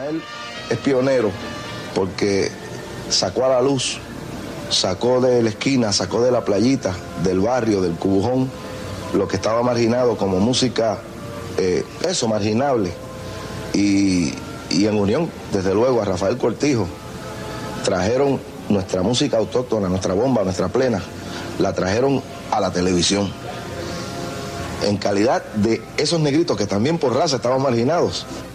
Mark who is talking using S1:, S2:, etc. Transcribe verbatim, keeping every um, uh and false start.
S1: Rafael es pionero porque sacó a la luz, sacó de la esquina, sacó de la playita, del barrio, del Cubujón, lo que estaba marginado como música, eh, eso, marginable. Y, y en unión, desde luego, a Rafael Cortijo, trajeron nuestra música autóctona, nuestra bomba, nuestra plena, la trajeron a la televisión. En calidad de esos negritos que también por raza estaban marginados.